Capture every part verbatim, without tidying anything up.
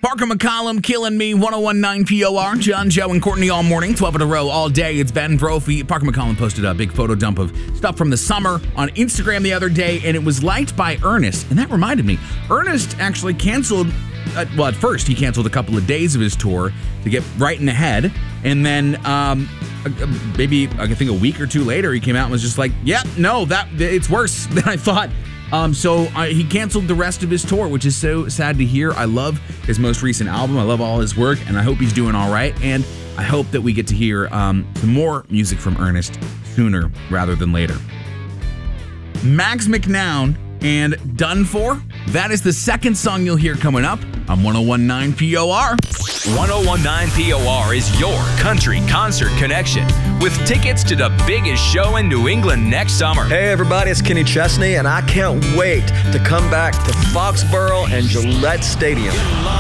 Parker McCollum killing me, one oh one point nine P O R. John, Joe, and Courtney all morning, twelve in a row, all day. It's Ben Brophy. Parker McCollum posted a big photo dump of stuff from the summer on Instagram the other day, and it was liked by Ernest. And that reminded me, Ernest actually canceled, uh, well, at first he canceled a couple of days of his tour to get right in the head. And then um, maybe, I think a week or two later, he came out and was just like, yeah, no, that it's worse than I thought. Um, so uh, he canceled the rest of his tour, which is so sad to hear. I love his most recent album. I love all his work, and I hope he's doing all right. And I hope that we get to hear um, some more music from Ernest sooner rather than later. Max McNown and Done For. That is the second song you'll hear coming up on one oh one point nine P O R. one oh one point nine P O R is your country concert connection with tickets to the biggest show in New England next summer. Hey everybody, it's Kenny Chesney, and I can't wait to come back to Foxborough and Gillette Stadium.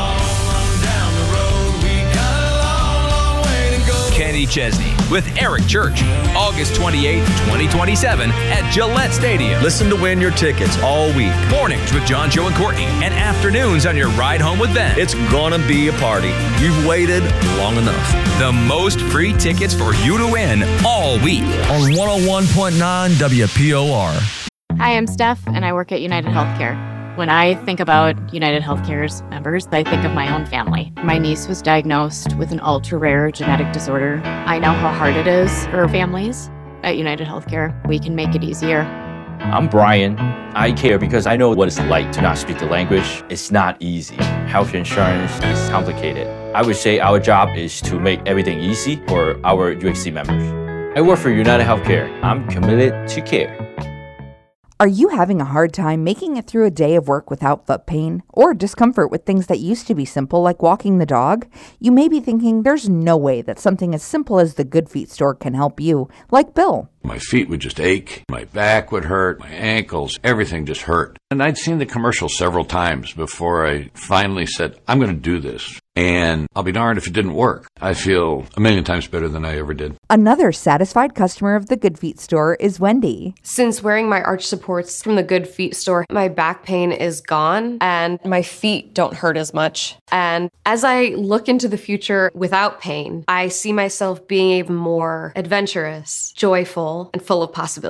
Kenny Chesney with Eric Church, August twenty-eighth, twenty twenty-seven at Gillette Stadium. Listen to win your tickets all week. Mornings with John, Joe, and Courtney, and afternoons on your ride home with Ben. It's gonna be a party. You've waited long enough. The most free tickets for you to win all week. On one oh one point nine W P O R. Hi, I'm Steph, and I work at United Healthcare. When I think about United Healthcare's members, I think of my own family. My niece was diagnosed with an ultra-rare genetic disorder. I know how hard it is for families. At United Healthcare, we can make it easier. I'm Brian. I care because I know what it's like to not speak the language. It's not easy. Health insurance is complicated. I would say our job is to make everything easy for our U H C members. I work for United Healthcare. I'm committed to care. Are you having a hard time making it through a day of work without foot pain or discomfort with things that used to be simple like walking the dog? You may be thinking there's no way that something as simple as the Good Feet store can help you, like Bill. My feet would just ache, my back would hurt, my ankles, everything just hurt. And I'd seen the commercial several times before I finally said, I'm going to do this. And I'll be darned if it didn't work. I feel a million times better than I ever did. Another satisfied customer of the Good Feet store is Wendy. Since wearing my arch supports from the Good Feet store, my back pain is gone and my feet don't hurt as much. And as I look into the future without pain, I see myself being even more adventurous, joyful, and full of possibilities.